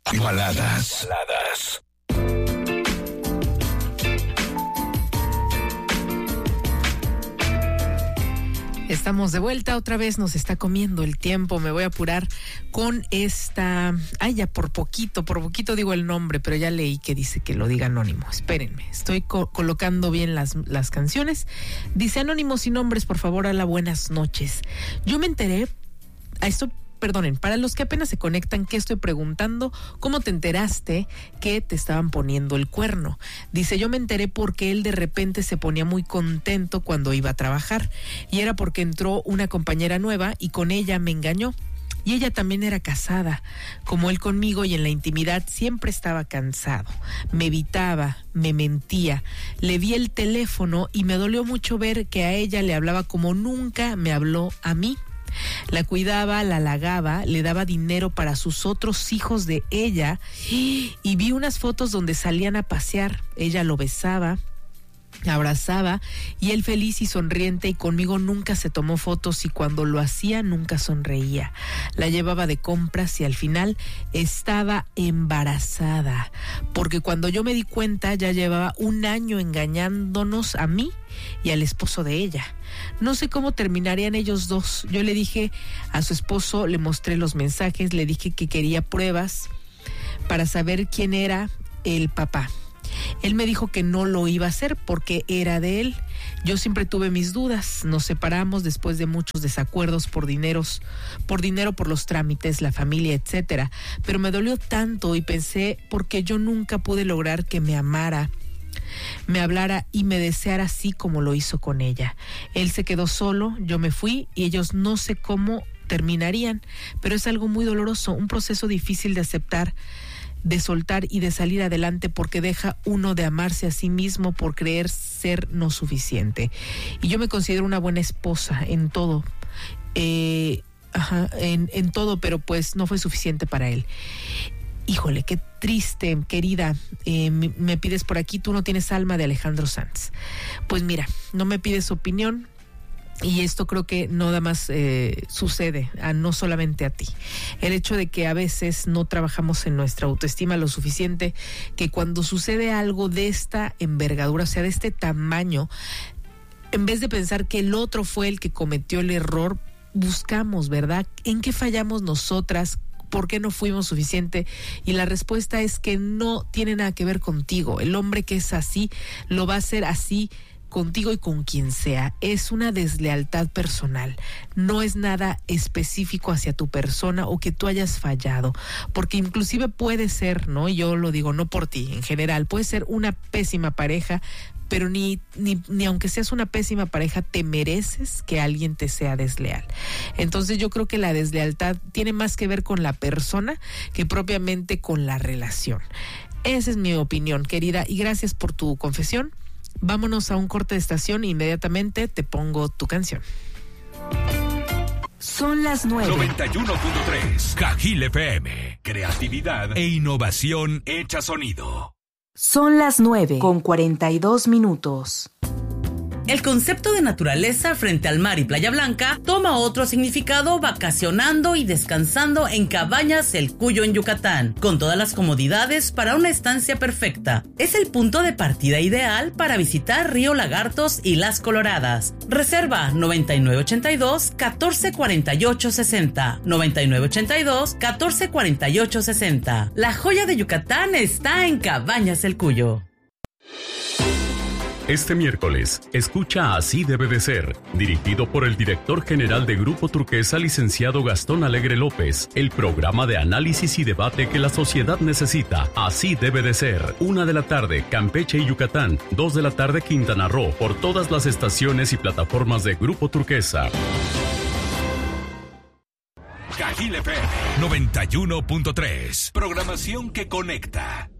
Baladas. Estamos de vuelta, otra vez nos está comiendo el tiempo. Me voy a apurar con esta... ya por poquito digo el nombre, pero ya leí que dice que lo diga anónimo. Espérenme, estoy colocando bien las canciones. Dice: Anónimo sin nombres, por favor, hola, buenas noches. Yo me enteré... Perdonen, para los que apenas se conectan, ¿qué estoy preguntando? ¿Cómo te enteraste que te estaban poniendo el cuerno? Dice: yo me enteré porque él de repente se ponía muy contento cuando iba a trabajar, y era porque entró una compañera nueva y con ella me engañó. Y ella también era casada, como él conmigo, y en la intimidad siempre estaba cansado. Me evitaba, me mentía. Le vi el teléfono y me dolió mucho ver que a ella le hablaba como nunca me habló a mí. La cuidaba, la halagaba, le daba dinero para sus otros hijos de ella, y vi unas fotos donde salían a pasear. Ella lo besaba, abrazaba, y él feliz y sonriente, y conmigo nunca se tomó fotos, y cuando lo hacía nunca sonreía. La llevaba de compras y al final estaba embarazada, porque cuando yo me di cuenta ya llevaba 1 año engañándonos a mí y al esposo de ella. No sé cómo terminarían ellos dos. Yo le dije a su esposo, le mostré los mensajes, le dije que quería pruebas para saber quién era el papá. Él me dijo que no lo iba a hacer porque era de él. Yo siempre tuve mis dudas. Nos separamos después de muchos desacuerdos por dinero, por los trámites, la familia, etcétera. Pero me dolió tanto y pensé, porque yo nunca pude lograr que me amara, me hablara y me deseara así como lo hizo con ella. Él se quedó solo, yo me fui, y ellos no sé cómo terminarían, pero es algo muy doloroso, un proceso difícil de aceptar, de soltar y de salir adelante, porque deja uno de amarse a sí mismo por creer ser no suficiente. Y yo me considero una buena esposa en todo, en todo, pero pues no fue suficiente para él. Híjole, qué triste, querida. Me pides por aquí, Tú no tienes alma, de Alejandro Sanz. Pues mira, no me pides opinión, y esto creo que no nada más sucede, no solamente a ti. El hecho de que a veces no trabajamos en nuestra autoestima lo suficiente, que cuando sucede algo de esta envergadura, o sea, de este tamaño, en vez de pensar que el otro fue el que cometió el error, buscamos, ¿verdad?, ¿en qué fallamos nosotras? ¿Por qué no fuimos suficiente? Y la respuesta es que no tiene nada que ver contigo. El hombre que es así, lo va a hacer así contigo y con quien sea. Es una deslealtad personal. No es nada específico hacia tu persona o que tú hayas fallado. Porque inclusive puede ser, ¿no? Y yo lo digo, no por ti, en general, puede ser una pésima pareja, pero ni aunque seas una pésima pareja, te mereces que alguien te sea desleal. Entonces yo creo que la deslealtad tiene más que ver con la persona que propiamente con la relación. Esa es mi opinión, querida, y gracias por tu confesión. Vámonos a un corte de estación e inmediatamente te pongo tu canción. Son las 9. 91.3 Cajil FM. Creatividad e innovación hecha sonido. Son las 9:42. El concepto de naturaleza frente al mar y Playa Blanca toma otro significado vacacionando y descansando en Cabañas El Cuyo en Yucatán, con todas las comodidades para una estancia perfecta. Es el punto de partida ideal para visitar Río Lagartos y Las Coloradas. Reserva 9982-144860, 9982-144860. La joya de Yucatán está en Cabañas El Cuyo. Este miércoles, escucha Así debe de ser, dirigido por el director general de Grupo Turquesa, licenciado Gastón Alegre López, el programa de análisis y debate que la sociedad necesita. Así debe de ser. 1:00 p.m, Campeche y Yucatán, 2:00 p.m, Quintana Roo, por todas las estaciones y plataformas de Grupo Turquesa. Cajil FM 91.3. Programación que conecta.